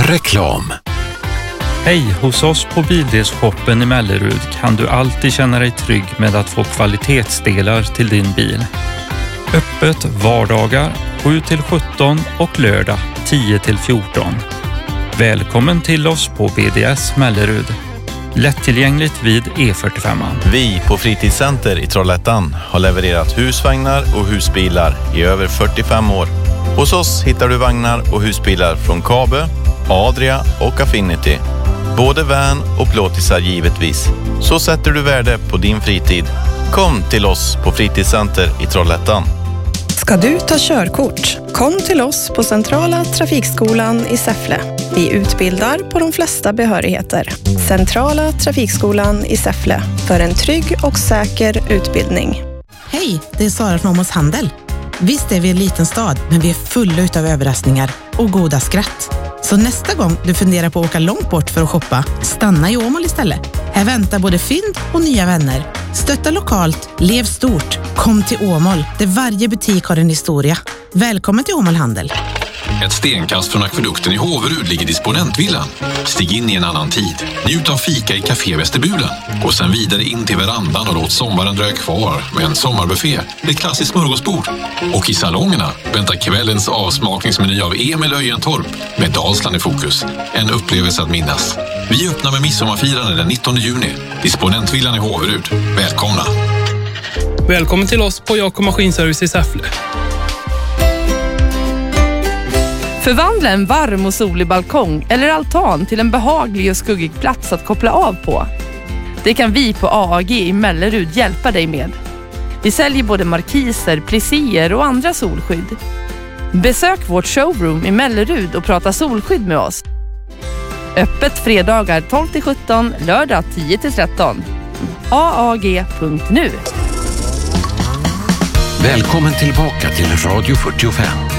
Reklam. Hej, hos oss på Bildelsshoppen i Mellerud kan du alltid känna dig trygg med att få kvalitetsdelar till din bil. Öppet vardagar 7-17 och lördag 10-14. Välkommen till oss på BDS Mellerud. Lättillgängligt vid E45. Vi på Fritidscenter i Trollhättan har levererat husvagnar och husbilar i över 45 år. Hos oss hittar du vagnar och husbilar från Kabe, Adria och Affinity. Både van och plåtisar givetvis. Så sätter du värde på din fritid. Kom till oss på Fritidscenter i Trollhättan. Ska du ta körkort? Kom till oss på Centrala Trafikskolan i Säffle. Vi utbildar på de flesta behörigheter. Centrala Trafikskolan i Säffle för en trygg och säker utbildning. Hej, det är Sara från Åmåls Handel. Visst är vi en liten stad, men vi är fulla utav överraskningar och goda skratt. Så nästa gång du funderar på att åka långt bort för att shoppa, stanna i Åmål istället. Här väntar både fynd och nya vänner. Stötta lokalt, lev stort. Kom till Åmål, där varje butik har en historia. Välkommen till Åmål Handel. Ett stenkast från akvedukten i Håverud ligger Disponentvillan. Stig in i en annan tid. Njut av fika i Café Västerbulen. Och sen vidare in till verandan och låt sommaren dröja kvar med en sommarbuffé, ett klassiskt smörgåsbord. Och i salongerna väntar kvällens avsmakningsmeny av Emil Öjentorp med Dalsland i fokus. En upplevelse att minnas. Vi öppnar med midsommarfirande den 19 juni. Disponentvillan i Håverud. Välkomna! Välkommen till oss på Jakob Maskinservice i Säffle. Förvandla en varm och solig balkong eller altan till en behaglig och skuggig plats att koppla av på. Det kan vi på AAG i Mellerud hjälpa dig med. Vi säljer både markiser, plissier och andra solskydd. Besök vårt showroom i Mellerud och prata solskydd med oss. Öppet fredagar 12-17, lördag 10-13. aag.nu. Välkommen tillbaka till Radio 45.